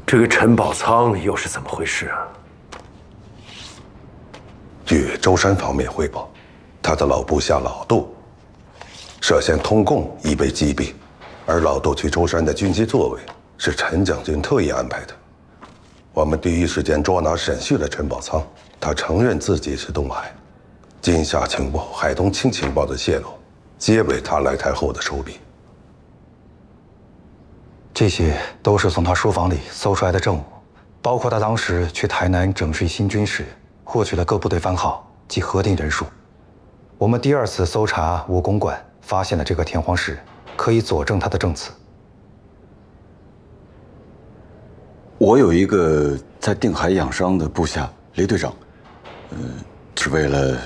这个陈宝仓又是怎么回事啊？ 据舟山方面汇报，他的老部下老杜涉嫌通共已被击毙，而老杜去舟山的军机座位是陈将军特意安排的。我们第一时间捉拿审讯了陈宝仓，他承认自己是东海。金夏情报、海东青情报的泄露，皆为他来台后的手笔。 这些都是从他书房里搜出来的证物，包括他当时去台南整治新军时获取的各部队番号及核定人数。我们第二次搜查武公馆发现了这个田黄石，可以佐证他的证词。 我有一个在定海养伤的部下雷队长，是为了